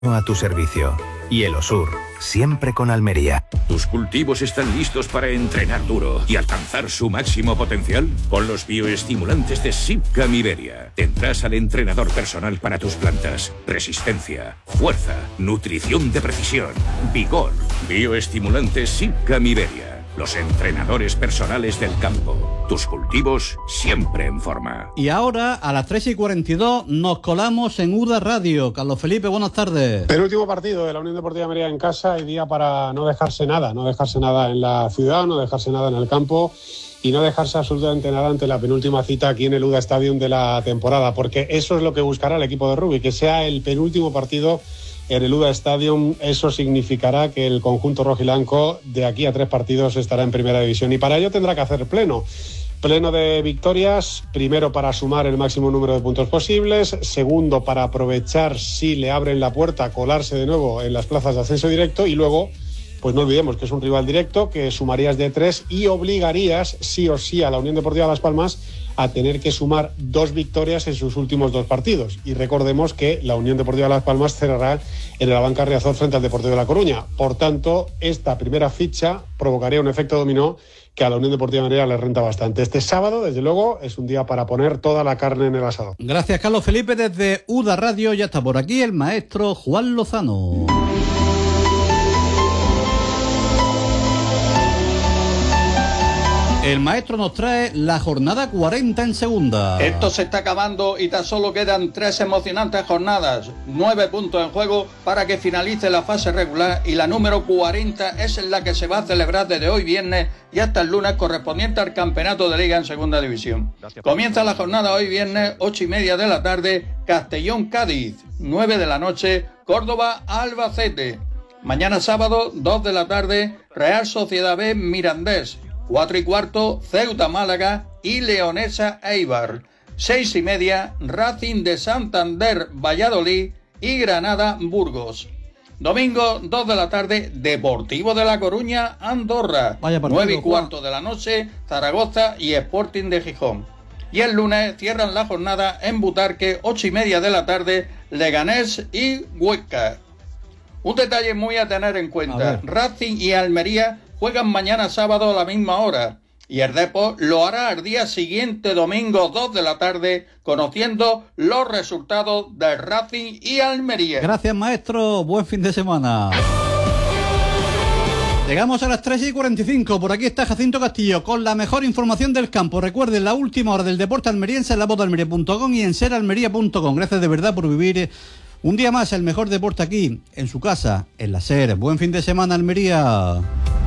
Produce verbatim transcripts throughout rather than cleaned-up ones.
A tu servicio. Y Elosur, siempre con Almería. ¿Tus cultivos están listos para entrenar duro y alcanzar su máximo potencial? Con los bioestimulantes de Sipcam Iberia tendrás al entrenador personal para tus plantas. Resistencia, fuerza, nutrición de precisión, vigor. Bioestimulantes Sipcam Iberia. Los entrenadores personales del campo. Tus cultivos siempre en forma. Y ahora, a las tres y cuarenta y dos, nos colamos en U D A Radio. Carlos Felipe, buenas tardes. El último partido de la Unión Deportiva Almería en casa y día para no dejarse nada. No dejarse nada en la ciudad, no dejarse nada en el campo y no dejarse absolutamente nada ante la penúltima cita aquí en el U D A Stadium de la temporada. Porque eso es lo que buscará el equipo de rugby, que sea el penúltimo partido en el U D A Stadium. Eso significará que el conjunto rojiblanco de aquí a tres partidos estará en primera división y para ello tendrá que hacer pleno. Pleno de victorias, primero para sumar el máximo número de puntos posibles, segundo para aprovechar si le abren la puerta, colarse de nuevo en las plazas de ascenso directo y luego, pues no olvidemos que es un rival directo, que sumarías de tres y obligarías sí o sí a la Unión Deportiva Las Palmas a tener que sumar dos victorias en sus últimos dos partidos. Y recordemos que la Unión Deportiva Las Palmas cerrará en el Abanca Riazor frente al Deportivo de La Coruña. Por tanto, esta primera ficha provocaría un efecto dominó que a la Unión Deportiva Almería le renta bastante. Este sábado, desde luego, es un día para poner toda la carne en el asado. Gracias, Carlos Felipe. Desde U D A Radio ya está por aquí el maestro Juan Lozano. El maestro nos trae la jornada cuarenta en segunda. Esto se está acabando y tan solo quedan tres emocionantes jornadas. Nueve puntos en juego para que finalice la fase regular y la número cuarenta es en la que se va a celebrar desde hoy viernes y hasta el lunes correspondiente al campeonato de liga en segunda división. Comienza la jornada hoy viernes, ocho y media de la tarde, Castellón-Cádiz, nueve de la noche, Córdoba-Albacete. Mañana sábado, dos de la tarde, Real Sociedad B Mirandés. Cuatro y cuarto, Ceuta-Málaga y Leonesa-Eibar. Seis y media, Racing de Santander-Valladolid y Granada-Burgos. Domingo, dos de la tarde, Deportivo de La Coruña-Andorra. Nueve y cuarto de la noche, Zaragoza y Sporting de Gijón. Y el lunes cierran la jornada en Butarque, ocho y media de la tarde, Leganés y Huesca. Un detalle muy a tener en cuenta, Racing y Almería juegan mañana sábado a la misma hora y el Depor lo hará al día siguiente, domingo dos de la tarde, conociendo los resultados de Racing y Almería. Gracias, maestro. Buen fin de semana. Llegamos a las tres y cuarenta y cinco. Por aquí está Jacinto Castillo con la mejor información del campo. Recuerden, la última hora del deporte almeriense en la voz de almería punto com y en ser almería punto com. Gracias de verdad por vivir un día más el mejor deporte aquí, en su casa, en la SER. Buen fin de semana, Almería.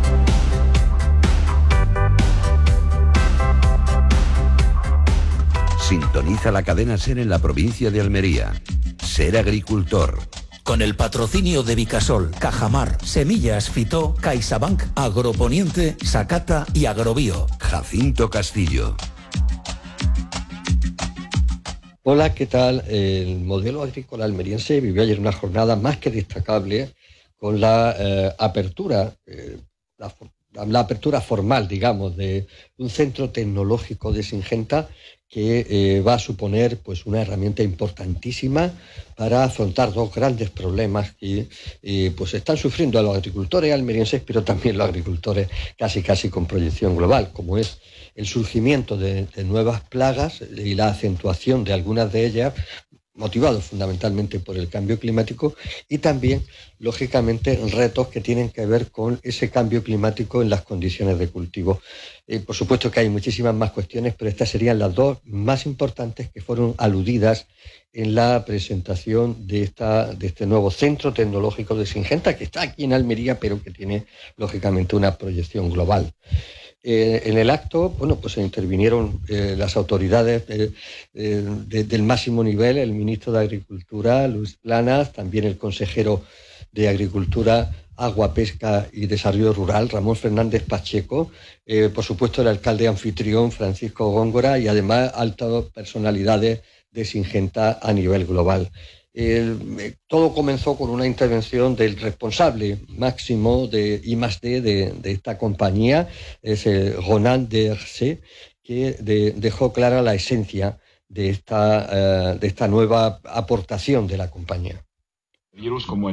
Sintoniza la cadena SER en la provincia de Almería. Ser agricultor. Con el patrocinio de Vicasol, Cajamar, Semillas Fitó, CaixaBank, Agroponiente, Sacata y Agrobio. Jacinto Castillo. Hola, ¿qué tal? El modelo agrícola almeriense vivió ayer una jornada más que destacable con la eh, apertura, eh, la, la apertura formal, digamos, de un centro tecnológico de Singenta que eh, va a suponer pues una herramienta importantísima para afrontar dos grandes problemas que eh, pues están sufriendo a los agricultores almerienses, pero también los agricultores casi casi con proyección global, como es el surgimiento de, de nuevas plagas y la acentuación de algunas de ellas, motivados fundamentalmente por el cambio climático, y también, lógicamente, retos que tienen que ver con ese cambio climático en las condiciones de cultivo. Eh, por supuesto que hay muchísimas más cuestiones, pero estas serían las dos más importantes que fueron aludidas en la presentación de, esta, de este nuevo centro tecnológico de Singenta, que está aquí en Almería, pero que tiene, lógicamente, una proyección global. Eh, en el acto, bueno, pues intervinieron eh, las autoridades eh, eh, de, del máximo nivel, el ministro de Agricultura, Luis Planas, también el consejero de Agricultura, Agua, Pesca y Desarrollo Rural, Ramón Fernández Pacheco, eh, por supuesto el alcalde anfitrión, Francisco Góngora, y además altas personalidades de Singenta a nivel global. Eh, todo comenzó con una intervención del responsable máximo de I más D de, de esta compañía, es el Ronan de Hercé, que de, dejó clara la esencia de esta, uh, de esta nueva aportación de la compañía. virus como